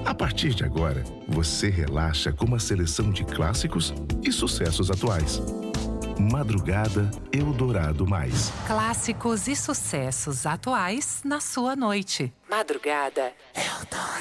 A partir de agora, você relaxa com uma seleção de clássicos e sucessos atuais. Madrugada Eldorado Mais. Clássicos e sucessos atuais na sua noite. Madrugada Eldorado.